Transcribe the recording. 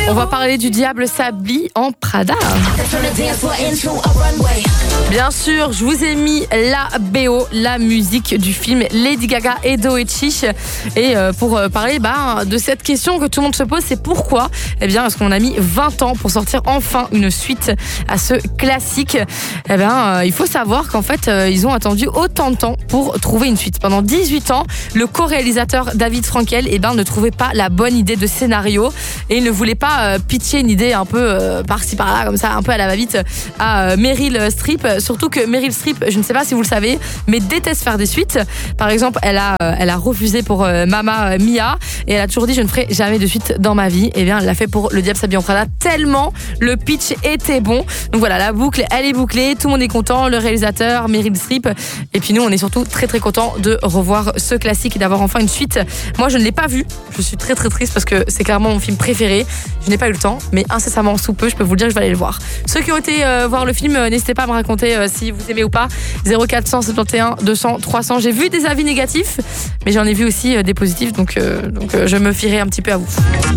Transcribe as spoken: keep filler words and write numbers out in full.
On va parler du diable s'habille en Prada. Bien sûr, je vous ai mis la B O, la musique du film Lady Gaga et Doechii. Et pour parler bah, de cette question que tout le monde se pose, c'est pourquoi ? Eh bien, parce qu'on a mis vingt ans pour sortir enfin une suite à ce classique. Eh bien, il faut savoir qu'en fait, ils ont attendu autant de temps pour trouver une suite. Pendant dix-huit ans, le co-réalisateur David Frankel eh ben, ne trouvait pas la bonne idée de scénario et il ne voulait pas euh, pitcher une idée un peu euh, par-ci par-là, comme ça, un peu à la va-vite à euh, Meryl Streep. Surtout que Meryl Streep, je ne sais pas si vous le savez, mais déteste faire des suites. Par exemple, elle a, euh, elle a refusé pour euh, Mamma Mia et elle a toujours dit je ne ferai jamais de suite dans ma vie. Et bien, elle l'a fait pour Le Diable s'habille en Prada tellement le pitch était bon. Donc voilà, la boucle, elle est bouclée, tout le monde est content, le réalisateur, Meryl Streep. Et puis nous, on est surtout très très content de revoir ce classique et d'avoir enfin une suite. Moi, je ne l'ai pas vu. Je suis très très triste parce que c'est clairement mon film préféré. Je n'ai pas eu le temps, mais incessamment sous peu, je peux vous le dire, je vais aller le voir. Ceux qui ont été euh, voir le film, euh, n'hésitez pas à me raconter euh, si vous aimez ou pas. zéro quatre cent soixante et un deux cents trois cents. J'ai vu des avis négatifs, mais j'en ai vu aussi euh, des positifs, donc, euh, donc euh, je me fierai un petit peu à vous.